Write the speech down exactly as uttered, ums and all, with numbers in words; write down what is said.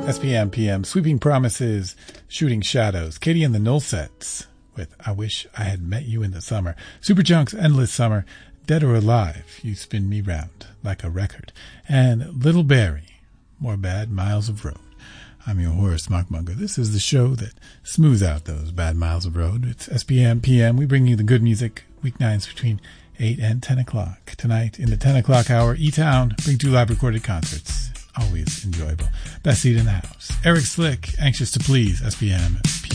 S P M P M, Sweeping Promises, Shooting Shadows, Katie and the Nullsets with I Wish I Had Met You in the Summer, Superjunk's Endless Summer, Dead or Alive, You Spin Me Round Like a Record, and Little Barry, More Bad Miles of Road. I'm your Horace Mockmonger. This is the show that smooths out those bad miles of road. It's S P M P M. We bring you the good music weeknights between eight and ten o'clock. Tonight in the ten o'clock hour, E-Town, bring two live recorded concerts. Always enjoyable. Best seat in the house. Eric Slick, Anxious to Please, S P M P M.